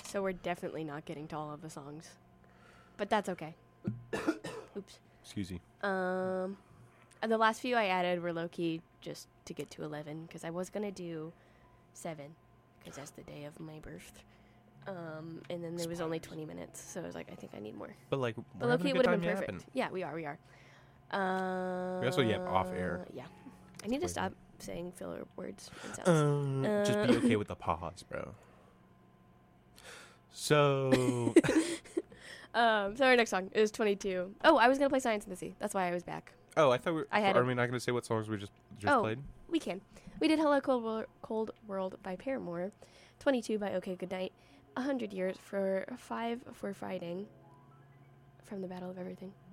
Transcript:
So we're definitely not getting to all of the songs. But that's okay. Oops. Excuse me. The last few I added were low-key just to get to 11, because I was going to do 7, because that's the day of my birth. And then there was only 20 minutes, so I was like, I think I need more. But like, But we're having low-key a would good have time been perfect. yapping. Yeah, we are. We also yap off air. Yeah. I need to stop saying filler words and sounds. Just be okay with the pause, bro. So So our next song is 22. Oh, I was going to play Science in the Sea. That's why I was back. I thought are we not going to say what songs we just Oh. played? We can. We did Hello Cold World by Paramore, 22 by OK Goodnight, 100 Years for 5 for Fighting from the Battle of Everything.